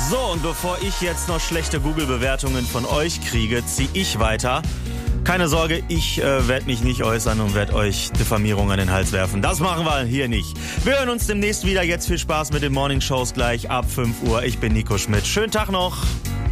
So, und bevor ich jetzt noch schlechte Google-Bewertungen von euch kriege, ziehe ich weiter. Keine Sorge, ich werde mich nicht äußern und werde euch Diffamierung an den Hals werfen. Das machen wir hier nicht. Wir hören uns demnächst wieder. Jetzt viel Spaß mit den Morning Shows gleich ab 5 Uhr. Ich bin Nico Schmidt. Schönen Tag noch.